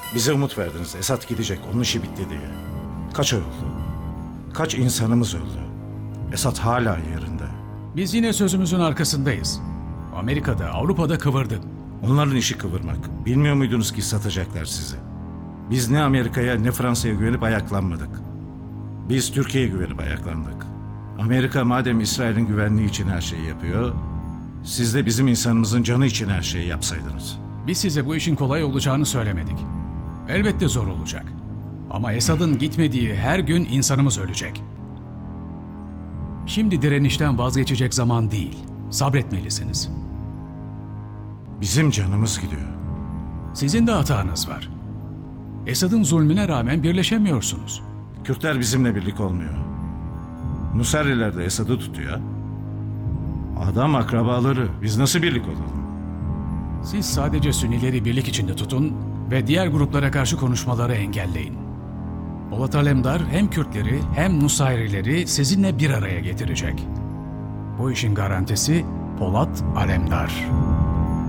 Bize umut verdiniz. Esad gidecek, onun işi bitti diye. Kaç ay oldu? Kaç insanımız öldü? Esad hala yerinde. Biz yine sözümüzün arkasındayız. Amerika'da, Avrupa'da kıvırdın. Onların işi kıvırmak. Bilmiyor muydunuz ki satacaklar sizi? Biz ne Amerika'ya ne Fransa'ya güvenip ayaklanmadık. Biz Türkiye'ye güvenip ayaklandık. Amerika madem İsrail'in güvenliği için her şeyi yapıyor, siz de bizim insanımızın canı için her şeyi yapsaydınız. Biz size bu işin kolay olacağını söylemedik. Elbette zor olacak. Ama Esad'ın gitmediği her gün insanımız ölecek. Şimdi direnişten vazgeçecek zaman değil. Sabretmelisiniz. Bizim canımız gidiyor. Sizin de hatanız var. Esad'ın zulmüne rağmen birleşemiyorsunuz. Kürtler bizimle birlik olmuyor. Nusayriler de Esad'ı tutuyor. Adam akrabaları. Biz nasıl birlik olalım? Siz sadece Sünnileri birlik içinde tutun ve diğer gruplara karşı konuşmaları engelleyin. Polat Alemdar hem Kürtleri hem Nusayrileri sizinle bir araya getirecek. Bu işin garantisi Polat Alemdar.